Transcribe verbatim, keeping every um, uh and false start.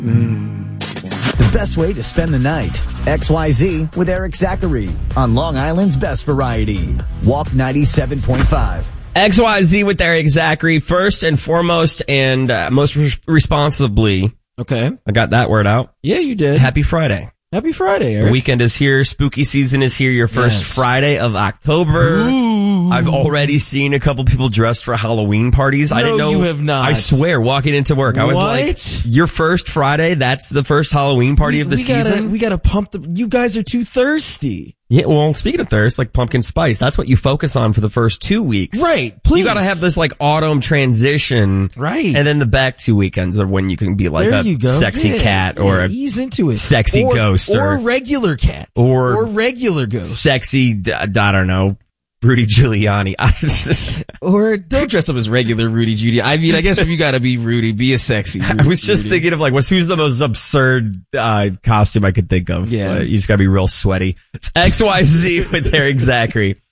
Mm. The best way to spend the night. X Y Z with Eric Zachary on Long Island's Best Variety. Walk ninety-seven point five. X Y Z with Eric Zachary, first and foremost and uh, most re- responsibly. Okay. I got that word out. Yeah, you did. Happy Friday. Happy Friday, Eric. The weekend is here. Spooky season is here. Your first Yes. Friday of October. Ooh. I've already seen a couple people dressed for Halloween parties. I No, didn't know. you have not. I swear, walking into work, I was What? like, your first Friday, that's the first Halloween party we, of the we season? Gotta, we gotta pump the, you guys are too thirsty. Yeah, well, speaking of thirst, like pumpkin spice, that's what you focus on for the first two weeks. Right, please. You gotta have this like autumn transition. Right. And then the back two weekends are when you can be like There a you go. sexy Yeah, cat or yeah, a ease into it. sexy or, ghost or or, a regular cat. or, or regular ghost. sexy, d- I don't know, Rudy Giuliani. Or don't dress up as regular Rudy Judy. I mean, I guess if you gotta be Rudy, be a sexy Rudy. I was just Rudy. thinking of like, what's, who's the most absurd uh, costume I could think of? Yeah. Uh, you just gotta be real sweaty. It's X Y Z with Eric Zachary.